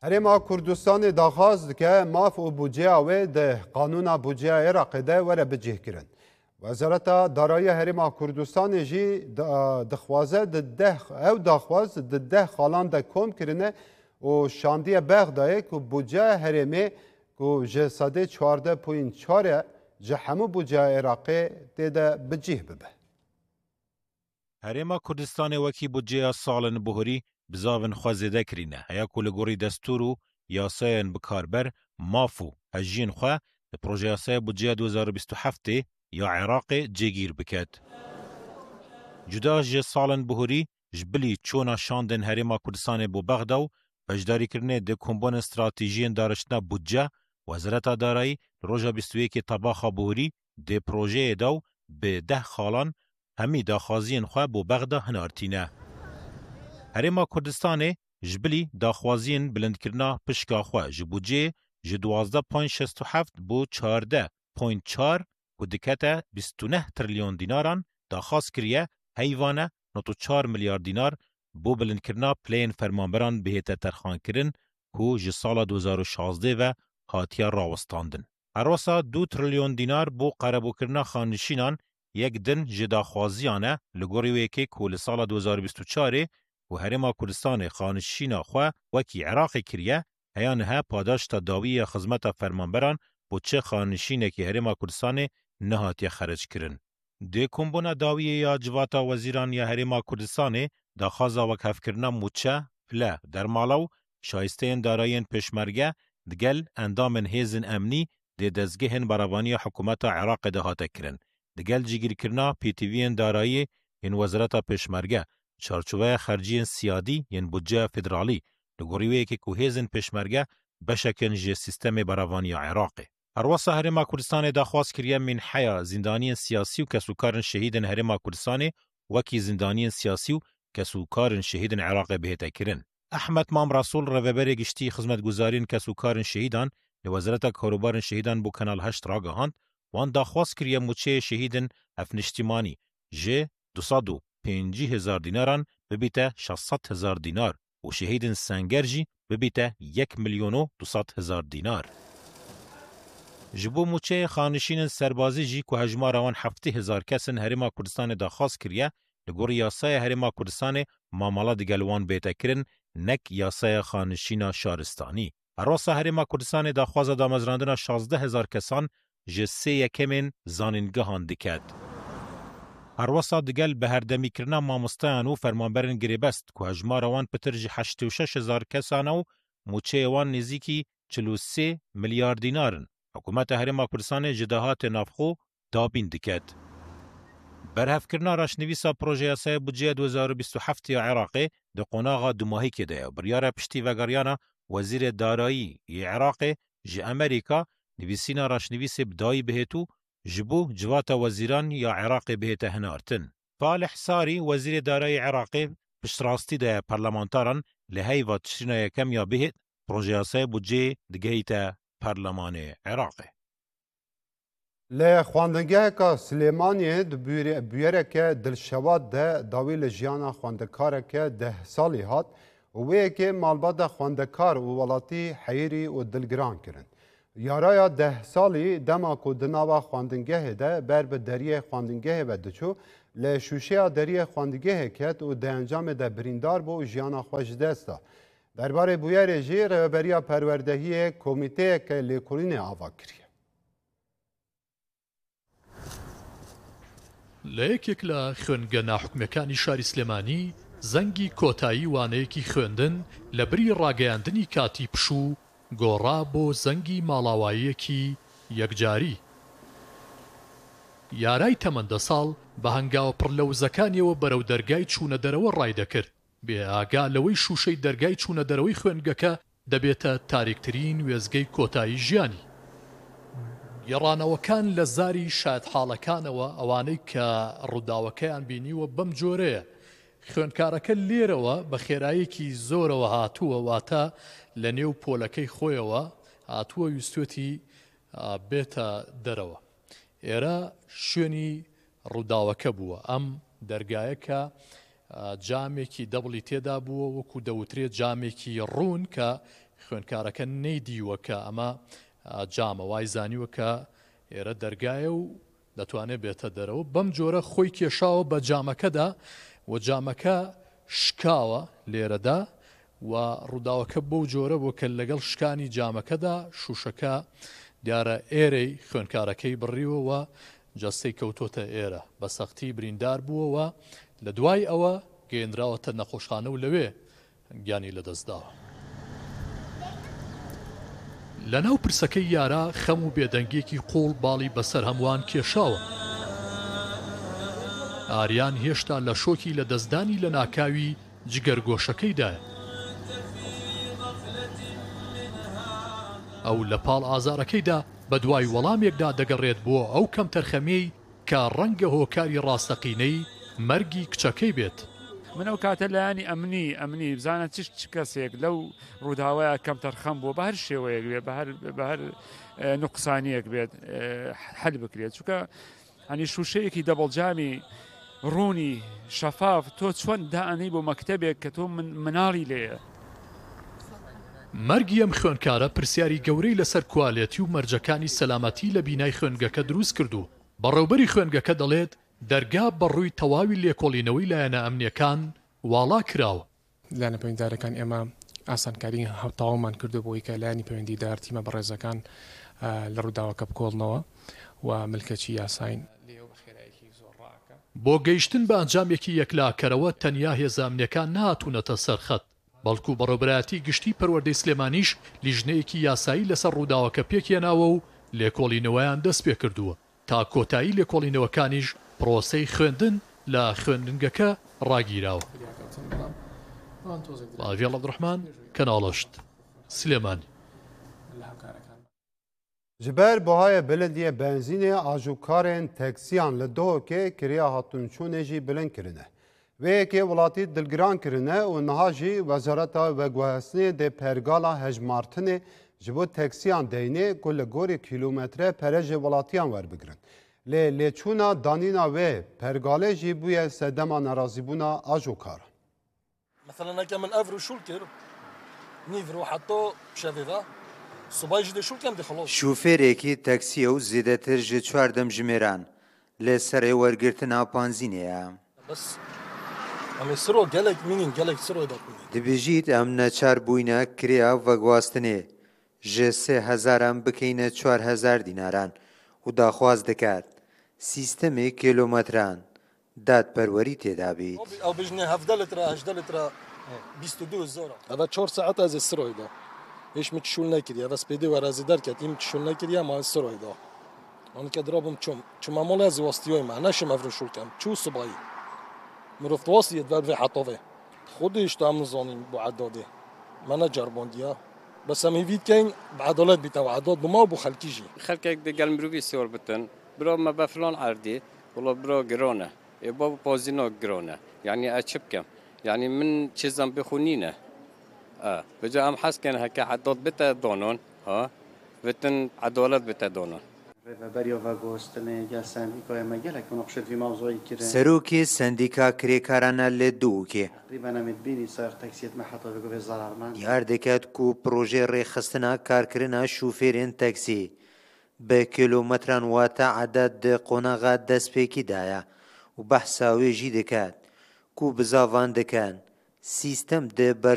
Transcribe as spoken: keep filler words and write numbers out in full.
هرما کردستان داخواست که ماف و بودجه اوه ده قانون بودجه عراق ده وره بجه کرن. وزارت دارایی هرما کردستان جی دخوازه ده او داخواست ده ده خالان ده کم کرنه و شاندی بغدایه که بودجه هرمه که جه ساده چوارده پوین چاره جه همو بودجه عراقی ده ده بجه ببه. هرما کردستان وکی بودجه سالن بهوری بزاون خوازده کرینه هیا کلگوری دستورو یاساین بکاربر مافو هجین خواه ده پروژه یاسای بودجه دو هزار و بیست و هفت یا عراق جگیر بکد. جدا جه سالن بهوری جبلی چونا شاندن هرما کردستان بو بغداو بجداری کرنه ده کمبون استراتیجین دارشتنا بودجه وزارت دارایی روژا بیست و یک طباخ بهوری ده پروژه داو به ده خالان همی داخوازین خواه بو بغدا هنارتینه. هرما کردستان جبلی داخوازین بلند کرنا پشکا خواه جبوجه جدوازده پوین شست و هفت بو چارده پوین چار و دکته بیست و نه تریلیون دیناران داخواست کریه حیوانه نوتو چار میلیارد دینار بو بلند کرنا پلین فرمانبران بهت ترخان کرن که جه سال دو هزار و شانزده و هاتیا راوستاندن. اروسا دو تریلیون دینار بو قربو کرنا خانشینان یک دن جداخوازیانه لگوری ویکی که لسال دو هزار و بیست و چهار و هرما کردستان خانشینا خو وکی عراق کریه هیانه پاداش تا داوی خدمت فرمانبران بو چه خانشینه که هرما کردستان نهاتی خرج کرن. ده کمبونا داوی یا جواتا وزیران یا هرما کردستان داخوازا وکف کرنا موچه فلا در مالاو شایستین دارایین پشمرگه دگل اندامن هیزن امنی ده دزگهن براوانی حکومت عراق دهاته کرن. دگل جگیر کرنا پی تی وی دارایی این وزارت پشمرگه چارچوبه خرجی سیادی ین بودجه فدرالی لگوریوی که کوهیزن پشمرگه بشکن جه سیستم براوانی عراقی. هروسا هرما کردستان داخواست کریه من حیا زندانی سیاسی و کسوکارن شهیدن هرما کردستان وکی زندانی سیاسی و کسوکارن شهیدن عراق بهتا کرن. احمد مام رسول روبر گشتی خدمت گزارین کسوکارن شهیدان لوزارت کاروبار شهیدان بو کانال هشت راگهاند وان داخواست کریه موچه شهیدن افنشتیمانی جه دوصد و پنجاه هزار دیناران ببیته شصت هزار دینار و شهیدن سنگرجی ببیته یک میلیون و دوصد هزار دینار. جبو موچه خانشین سربازی جی که هجمار آن هفته هزار کسن هرما کردستان داخواست کریه لگور یاسای هرما کردستان مامالا دگلوان بیتا کرن نک یاسای خانشین شارستانی. اروسا هرما کردستان داخواست دامزراندن شازده هزار کسان جسه یکمین زانینگهان دکد. اروسا دگل به هر دمی کرنا مامستان و فرمانبرن گریبست که هجمار آن پترج هشتاد و شش هزار کسان و موچه وان نزیکی چهل و سه میلیارد دینارن. حکومت هرما کردستان جداهات نافخو دابین دکد. برهف کرنا راشنویسا پروژه یاسای بودجه دو هزار و بیست و هفت عراقی ده قناغا دماهی کده. بریار پشتی وگریانا وزیر دارایی عراق جه امریکا نویسینا راشنویس بدایی بهتو جبو جواتا وزیران یا عراق بهتا هنارتن. فالح ساری وزیر دارایی عراقی پشتراستی ده پارلمانتاران لهی و تشرینا یکم یا بهت پروژه یاسای بودجه دگهیتا پارلمان عراقی. لی خواندنگه که سلیمانی بیاره که دلشواد ده داوی لجیانا خواندکاره که ده سالی هات و وی که مالباد خواندکار و ولاتی حیری و دلگران کرن. یارای ده سالی دما که دناوا خواندنگه ده بر به دریه خواندنگه و دچو لی شوشه دریه خواندنگه کت و ده انجام ده بریندار بو جیانا خوش دستا. درباره بویر جی رهبری پروردهی کمیته که لیکولین آوا کریه. لەیەکێک لە خوێنگە ناحکومەکانی شاری سلێمانی زەنگی کۆتایی وانەیەکی خوێندن لە بری ڕاگەیاندنی کاتی پشوو گۆڕا بۆ زەنگی ماڵاواییەکی یەکجاری. یارای تەمەندە ساڵ بە هەنگاوە پڕلەوزەکانیەوە بەرەو دەرگای چوونە دەرەوە ڕای دەکرد بێ ئاگا لەوەی شوشەی دەرگای چوونە دەرەوەی خوێنگەکە دەبێتە تاریکترین وێزگەی کۆتایی ژیانی. گەڕانەوەکان لە زاری شایەتحاڵەکانەوە ئەوانەی کە ڕووداوەکەیان بینیوە بەم جۆرەیە. خوێندکارەکە لێرەوە بە خێراییەکی زۆرەوە هاتووە واتە لە نێو پۆلەکەی خۆیەوە هاتووە ویستوێتی بێتە دەرەوە. ئێرە شوێنی ڕووداوەکە بووە. ئەم دەرگایەکە جامێکی دەبڵی تێدا بووە وەکو دەوترێت جامێکی ڕوون کە خوێنکارەکە نەیدیوە کە ئەمە جامە وای زانیوە کە ئێرە دەرگایە و دەتوانێت بێتە دەرەوە بەم جۆرە خۆی کێشاوە بە جامەکەدا و جامەکە شکاوە لێرەدا و ڕووداوەکە بەو جۆرە بوو کە لەگەڵ شکانی جامەکەدا شوشەکە دیارە ئێرەی خوێنکارەکەی بڕیوەوە جەستەی کەوتۆتە ئێرە بە سەختی بریندار بووەوە لە دوای ئەوە گەیەندراوەتە نەخۆشخانە و لەوێ گیانی لەدەستداوە. لە ناو پرسەکەی یارا خەم و بێدەنگێکی قوڵ باڵی بەسەر هەمووان کێشاوە. ئاریان هێشتا لە شۆکی لە دەستدانی لە ناکاوی جگەرگۆشەکەیدایە. ئەو لە پاڵ ئازارەکەیدا بە دوای وەڵامێکدا دەگەڕێت بۆ ئەو کەم تەرخەمەی کە ڕەنگە هۆکاری ڕاستەقینەی مەرگی کچەکەی بێت. من ئەو کاتە لایانی ئەمنی ئەمنی بزانە چ چ کەسێک لەو ڕووداوایە کەم تەرخەم بووە بە هەر شێوەیەک بێت بە هەر نوقسانیەک بێت حەل بکرێت چونکە هەنی شوشەیەکی دەبڵجامی ڕوونی شەفاف تۆ چۆن دائەنەی بۆ مەکتەبێک کە تۆ مناڵی لێیە. مەرگی ئەم خوێنکارە پرسیاری گەورەی لەسەر کوالێتی و مەرجەکانی سەلامەتی لە بینای خوێنگەکە دروست کردو. بەڕێوبەری خوێنگەکە دەڵێت دەرگا بەڕووی تەواوی لێکۆڵینەوەی لایەنە ئەمنیەکان واڵا کراوە. لایەنە پەیوەندیدارەکان ئێمە ئاسانکاری هەتاومان کردو بۆی کە لایەنی پەیوەندیدار تیمە بەڕێزەکان لە ڕووداوەکە بکۆڵنەوە و ملکەچی یاساین بۆ گەیشتن بە ئەنجامێکی یەکلاکەرەوە تەنیا هێزانامنیەکان نهاتوونەتە سەرخەت بەڵکو بەڕێوبەرایەتی گشتی پەروەردەی سلێمانیش لیژنەیەکی یاسایی لەسەر ڕووداوەکە پێکێناوە و لێکۆڵینەوەیان دەست پێ کردووە تا کۆتایی لێکۆڵینەوەکانیش پرۆسەی خوێندن لە خوێندنگەکە ڕاگیراوە. باڤێڵ عەبدوڕەحمان کەناڵەشت سلێمانی. جبر بهای بلندی بنزین آجوکارن تکسیان لدوکه کریا هاتون چونجی بلند کرنه و که ولاتی دلگران کرنه و نهاجی وزارت و گوهسنی ده پرگالا هجمارتنه جبو تکسیان دینه کل گوری کیلومتره پرج ولاتیان ور بگرن لی لیچونا دانینا و پرگاله جی بوی سدما نرازیبونا آجوکار مثلا اگه من افرو شول کرد نیفرو حتی شویده صباحی جده شول کم دی خلاص شوفێرێکی تەکسیە و زیێدەتر ji چواردەم ژمێران لە سەرێ وەرگرتنا پانزینەیە. بس ئەمێ سرۆ gelek minin gelek سرۆ دەکوێت. دەبێژیت ئەم نەچار بووینە کریا vەگواستنێ ji sê hezaran bikەینە çwar hezar dînaran û daxwaz dikat sîstemê kîlometran dadperwerî têda bît. Ew bijne hevde litre hejdeh litre bîst û du hezar. Eva çar saet ez ê siroyê da. Hiç mi çişul nekiriye ve spêdê werazî derket im çişul nekiriye ma siroyê da. Anike dirabim çum. Çuma mola ez wastiyoyê me neşim ev şul kem. Çû sibayî. Mirov twasiyê ver vê hetavê. Xwedê işte em nizanin bu edadê. Me necerbandiye. Bes em hêvî dikeyn bi edalet bîte û edad bima bu xelkî jî. Xelkek di gel mirovî sor bitin. Biro me be filan erdî. Wala biro giron e. Ê ba pozîna giron e. Yani ez çi bikim? Yani min çîzan bixûnîne. بجا ام حس كان هكا عداد بتا دونون ها بتن عدالت بتا دونون سەرۆکی سندیکا کرێکارانە لە دووکێ دیار دەکات و پرۆژێ ڕێخستنا کارکردنا شوفێرên تەکسی بە کیلۆمەتران واتە عەدەد قۆناغا دەستپێکیدایە و بەحسا وێژی دەکات و بزاوان دەکەن سیستەم دە